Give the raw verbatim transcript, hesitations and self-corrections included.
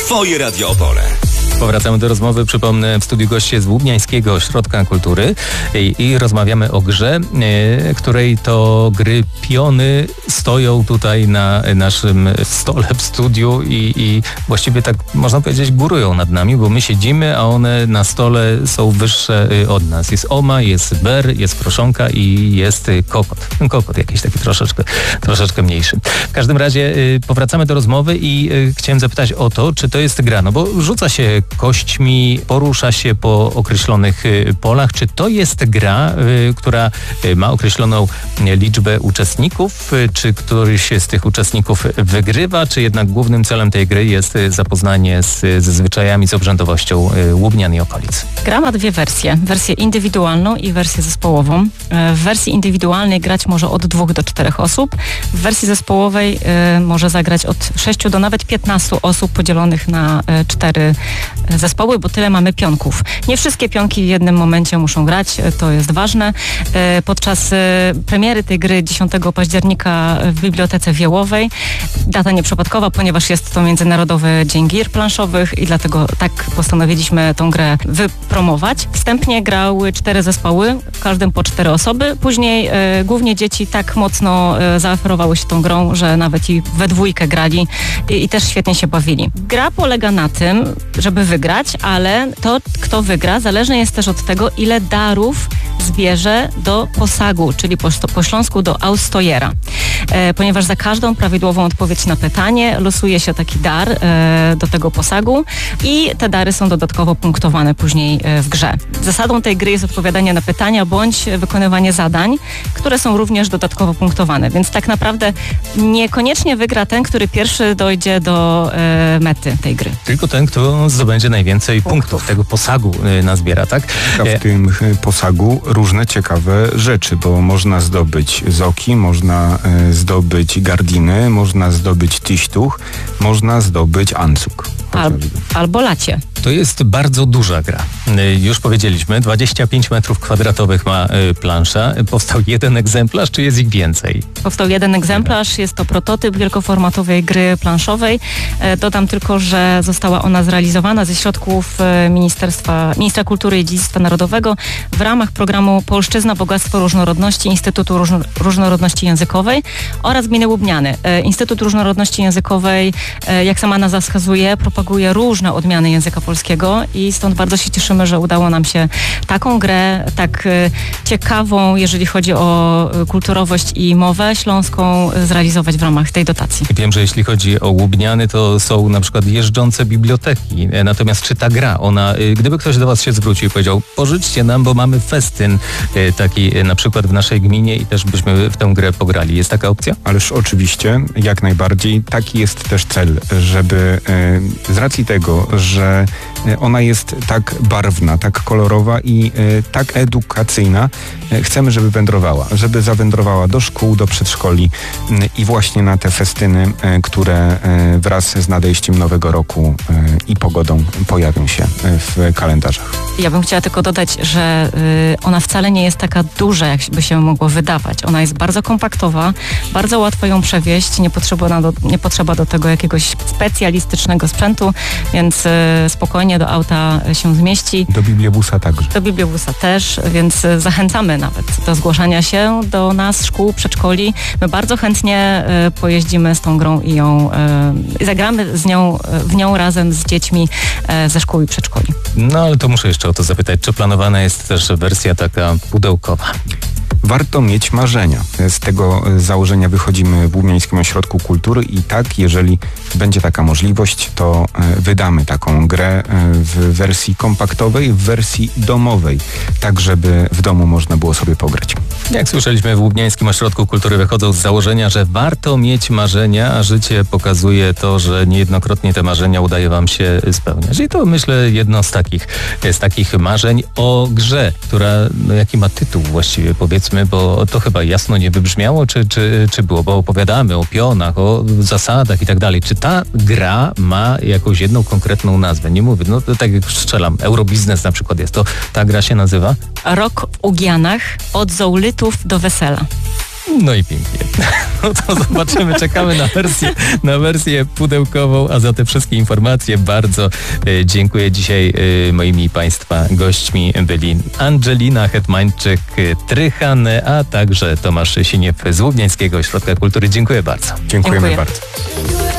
Twoje Radio Opole. Powracamy do rozmowy, przypomnę, w studiu goście z Łubniańskiego Ośrodka Kultury i, i rozmawiamy o grze, e, której to gry piony stoją tutaj na naszym stole w studiu i, i właściwie tak można powiedzieć górują nad nami, bo my siedzimy, a one na stole są wyższe od nas. Jest Oma, jest Ber, jest Proszonka i jest Kokot. Kokot jakiś taki troszeczkę, troszeczkę mniejszy. W każdym razie e, powracamy do rozmowy i e, chciałem zapytać o to, czy to jest gra, no bo rzuca się kośćmi, porusza się po określonych polach. Czy to jest gra, która ma określoną liczbę uczestników, czy któryś z tych uczestników wygrywa, czy jednak głównym celem tej gry jest zapoznanie z, ze zwyczajami, z obrzędowością Łubnian i okolic? Gra ma dwie wersje. Wersję indywidualną i wersję zespołową. W wersji indywidualnej grać może od dwóch do czterech osób. W wersji zespołowej y, może zagrać od sześciu do nawet piętnastu osób podzielonych na y, cztery zespoły, bo tyle mamy pionków. Nie wszystkie pionki w jednym momencie muszą grać, to jest ważne. Podczas premiery tej gry dziesiątego października w Bibliotece Wiełowej, data nieprzypadkowa, ponieważ jest to Międzynarodowy Dzień Gier Planszowych i dlatego tak postanowiliśmy tą grę wypromować. Wstępnie grały cztery zespoły, w każdym po cztery osoby. Później e, głównie dzieci tak mocno e, zaoferowały się tą grą, że nawet i we dwójkę grali i, i też świetnie się bawili. Gra polega na tym, żeby wygrać, ale to, kto wygra, zależne jest też od tego, ile darów zbierze do posagu, czyli po, po śląsku do Austojera. E, ponieważ za każdą prawidłową odpowiedź na pytanie losuje się taki dar e, do tego posagu i te dary są dodatkowo punktowane później e, w grze. Zasadą tej gry jest odpowiadanie na pytania bądź wykonywanie zadań, które są również dodatkowo punktowane, więc tak naprawdę niekoniecznie wygra ten, który pierwszy dojdzie do e, mety tej gry. Tylko ten, kto zdobędzie najwięcej punktów, punktów tego posagu y, nazbiera, tak? W tym posagu różne ciekawe rzeczy, bo można zdobyć zoki, można y, zdobyć gardiny, można zdobyć tisztuch, można zdobyć ancuk. Al, albo lacie. To jest bardzo duża gra. Już powiedzieliśmy, dwadzieścia pięć metrów kwadratowych ma plansza. Powstał jeden egzemplarz, czy jest ich więcej? Powstał jeden egzemplarz, jest to prototyp wielkoformatowej gry planszowej. Dodam tylko, że została ona zrealizowana ze środków Ministerstwa, Ministra Kultury i Dziedzictwa Narodowego w ramach programu Polszczyzna, Bogactwo Różnorodności Instytutu Różno, Różnorodności Językowej oraz Gminy Łubniany. Instytut Różnorodności Językowej, jak sama nazwa wskazuje, propaguje różne odmiany języka polskiego i stąd bardzo się cieszymy, że udało nam się taką grę, tak y, ciekawą, jeżeli chodzi o y, kulturowość i mowę śląską, y, zrealizować w ramach tej dotacji. Wiem, że jeśli chodzi o Łubniany, to są na przykład jeżdżące biblioteki. Natomiast czy ta gra, ona, y, gdyby ktoś do was się zwrócił i powiedział, pożyczcie nam, bo mamy festyn y, taki y, na przykład w naszej gminie i też byśmy w tę grę pograli. Jest taka opcja? Ależ oczywiście, jak najbardziej. Taki jest też cel, żeby y, z racji tego, że ona jest tak barwna, tak kolorowa i y, tak edukacyjna. Y, chcemy, żeby wędrowała, żeby zawędrowała do szkół, do przedszkoli y, i właśnie na te festyny, y, które y, wraz z nadejściem nowego roku y, i pogodą pojawią się y, w kalendarzach. Ja bym chciała tylko dodać, że y, ona wcale nie jest taka duża, jak by się mogło wydawać. Ona jest bardzo kompaktowa, bardzo łatwo ją przewieźć, nie potrzeba do, nie potrzeba do tego jakiegoś specjalistycznego sprzętu, więc y, spokojnie do auta się zmieści. Do bibliobusa także. Do bibliobusa też, więc zachęcamy nawet do zgłaszania się do nas, szkół, przedszkoli. My bardzo chętnie y, pojeździmy z tą grą i ją y, zagramy z nią, w nią razem z dziećmi y, ze szkół i przedszkoli. No ale to muszę jeszcze o to zapytać, czy planowana jest też wersja taka pudełkowa? Warto mieć marzenia. Z tego założenia wychodzimy w Łubniańskim Ośrodku Kultury i tak, jeżeli będzie taka możliwość, to wydamy taką grę w wersji kompaktowej, w wersji domowej, tak żeby w domu można było sobie pograć. Jak słyszeliśmy, w Łubniańskim Ośrodku Kultury wychodzą z założenia, że warto mieć marzenia, a życie pokazuje to, że niejednokrotnie te marzenia udaje wam się spełniać. I to myślę jedno z takich, z takich marzeń o grze, która, no jaki ma tytuł właściwie, powiedzmy, bo to chyba jasno nie wybrzmiało, czy, czy, czy było, bo opowiadamy o pionach, o zasadach i tak dalej. Czy ta gra ma jakąś jedną konkretną nazwę? Nie mówię, no to tak jak strzelam, Eurobiznes na przykład jest, to ta gra się nazywa? Rok w Ugianach, od zołlytów do wesela. No i pięknie. No to zobaczymy, czekamy na wersję, na wersję pudełkową, a za te wszystkie informacje bardzo e, dziękuję. Dzisiaj e, moimi Państwa gośćmi byli Angelina Hetmańczyk-Trychan, a także Tomasz Siniew z Łubniańskiego Ośrodka Kultury. Dziękuję bardzo. Dziękujemy Dziękuję. bardzo.